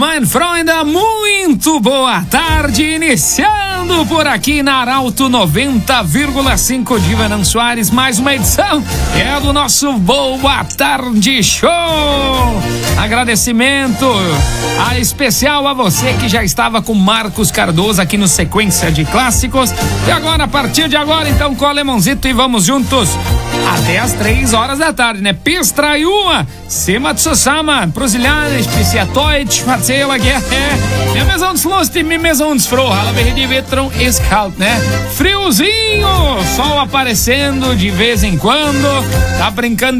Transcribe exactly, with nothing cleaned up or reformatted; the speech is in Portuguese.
mein Freunde, muito boa tarde, iniciando por aqui na Arauto noventa vírgula cinco de Venão Soares, mais uma edição é do nosso Boa Tarde Show. Agradecimento a especial a você que já estava com Marcos Cardoso aqui no Sequência de Clássicos, e agora, a partir de agora, então, com o Alemãozito, e vamos juntos até as três horas da tarde, né? Pistraiua, Sema Tsusama, Prosilhanes, Pisiatoit, Matzela, Guerra, minha mesão dos lust e minha mesão dos fro, ela veio de vetron escalt, né? Friozinho, sol aparecendo de vez em quando, tá brincando